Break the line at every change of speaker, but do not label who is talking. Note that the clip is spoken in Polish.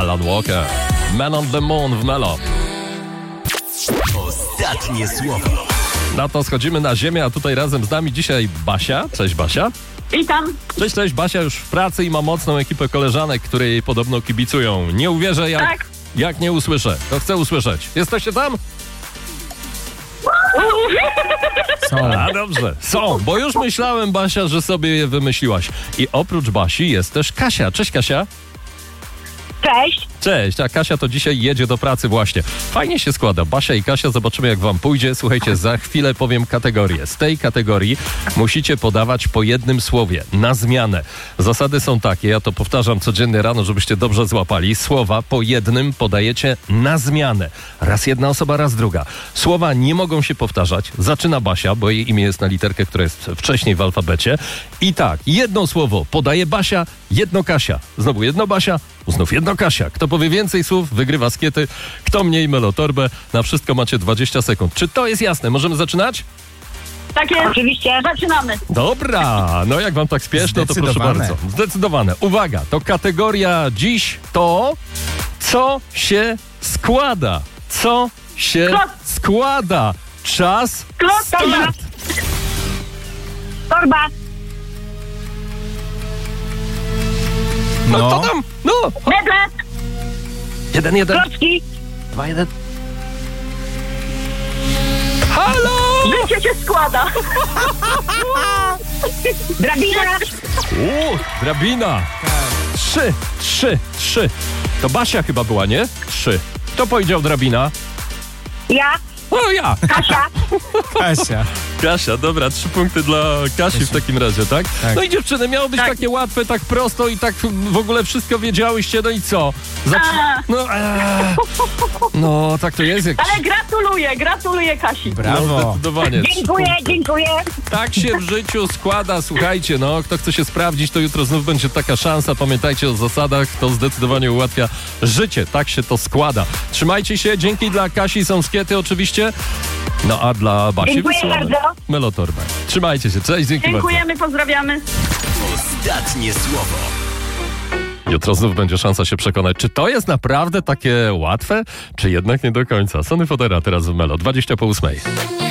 Alan Walker. Man on the Moon w Melo.
Ostatnie słowo.
No to schodzimy na ziemię, a tutaj razem z nami dzisiaj Basia. Cześć Basia.
Witam.
Cześć, Basia już w pracy i ma mocną ekipę koleżanek, które jej podobno kibicują. Nie uwierzę, jak nie usłyszę. To chcę usłyszeć. Jesteście tam?
Są.
A dobrze, są, bo już myślałem, Basia, że sobie je wymyśliłaś. I oprócz Basi jest też Kasia. Cześć Kasia.
Cześć.
Cześć, a Kasia to dzisiaj jedzie do pracy właśnie. Fajnie się składa. Basia i Kasia, zobaczymy jak wam pójdzie. Słuchajcie, za chwilę powiem kategorię. Z tej kategorii musicie podawać po jednym słowie, na zmianę. Zasady są takie, ja to powtarzam codziennie rano, żebyście dobrze złapali. Słowa po jednym podajecie na zmianę. Raz jedna osoba, raz druga. Słowa nie mogą się powtarzać. Zaczyna Basia, bo jej imię jest na literkę, która jest wcześniej w alfabecie. I tak, jedno słowo podaje Basia, jedno Kasia. Znowu jedno Basia, znów jedno Kasia. Kto powie więcej słów, wygrywa skiety. Kto mniej, melotorbę. Na wszystko macie 20 sekund. Czy to jest jasne? Możemy zaczynać?
Tak jest. Oczywiście. Zaczynamy.
Dobra. No jak wam tak spieszno, to proszę bardzo. Zdecydowane. Uwaga, to kategoria dziś to co się składa. Co się składa. Czas start.
Torba.
No to tam. No.
Meble.
1-1.
Klocki.
2-1. Halo!
Życie się składa. Drabina.
Drabina. 3. To Basia chyba była, nie? 3. Kto powiedział drabina?
Ja.
O, ja.
Kasia.
Kasia, dobra, 3 punkty dla Kasi w takim razie, tak?
Tak.
No i dziewczyny, miało być takie łatwe, tak prosto i tak w ogóle wszystko wiedziałyście, no i co? No, tak to jest.
Ale gratuluję Kasi.
Brawo.
No, zdecydowanie.
Dziękuję.
Tak się w życiu składa, słuchajcie, no, kto chce się sprawdzić, to jutro znów będzie taka szansa. Pamiętajcie o zasadach, to zdecydowanie ułatwia życie. Tak się to składa. Trzymajcie się, dzięki dla Kasi, są skiety oczywiście. No a dla Basi
Dziękuję
wysyłamy
bardzo.
melotorbę. Trzymajcie się, cześć, dzięki bardzo.
Dziękujemy, pozdrawiamy.
Ostatnie słowo.
Jutro znów będzie szansa się przekonać, czy to jest naprawdę takie łatwe, czy jednak nie do końca. Sony Fodera teraz w Melo, 20 po 8.